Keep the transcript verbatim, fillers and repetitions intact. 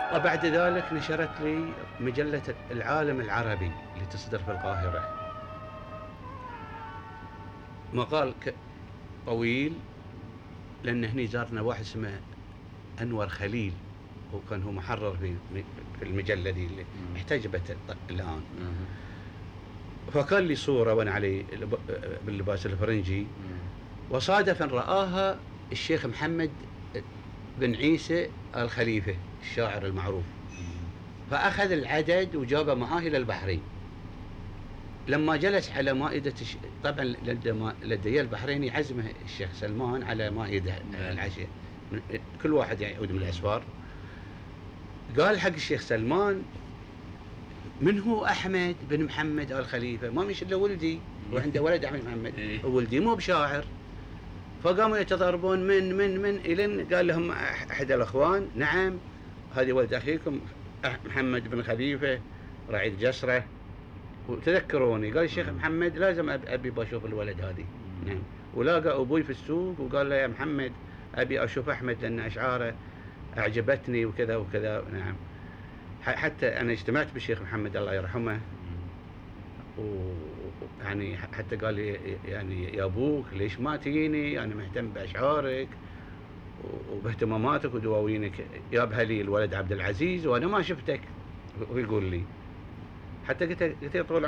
وبعد ذلك نشرت لي مجلة العالم العربي اللي تصدر في القاهرة مقال طويل، لأن هني زارنا واحد اسمه أنور خليل، وكان هو محرر في في المجلة دي اللي احتجبت الآن. فكان لي صورة وأنا علي باللباس الفرنجي، وصادف أن رآها الشيخ محمد بن عيسى آل خليفة الشاعر المعروف، فأخذ العدد وجابه معاه إلى البحرين. لما جلس على مائدة الش... طبعا لدي البحرين يعزمه الشيخ سلمان على مائدة العشاء، كل واحد يعود من الأسفار. قال حق الشيخ سلمان: من هو أحمد بن محمد آل خليفة؟ ما مش إلا ولدي، وعنده ولد أحمد محمد، ولدي مو بشاعر. فقاموا يتضاربون من من من إلين قال لهم أحد الأخوان: نعم، هذه ولد أخيكم محمد بن خليفة رعيد جسرة. وتذكروني قال الشيخ محمد: لازم أبي بشوف الولد هذه. نعم. ولاقى أبوي في السوق وقال له: يا محمد، أبي أشوف أحمد لأن أشعاره أعجبتني وكذا وكذا. نعم. حتى أنا اجتمعت بالشيخ محمد الله يرحمه، ويعني حتى قال لي: يعني يا أبوك ليش ما تجيني؟ أنا مهتم بأشعارك وباهتماماتك ودواوينك. جابها لي الولد عبد العزيز وأنا ما شفتك. ويقول لي حتى قلت قلت طول